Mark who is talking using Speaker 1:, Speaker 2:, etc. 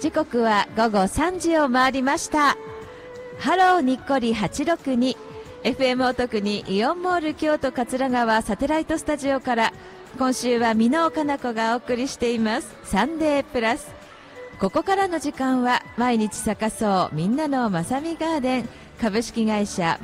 Speaker 1: 時刻は午後3時を回りました。ハローにっこり862 FM お得にイオンモール京都桂川サテライトスタジオから、今週は箕尾かな子がお送りしていますサンデープラス。ここからの時間は毎日咲かそうみんなのまさみガーデン株式会社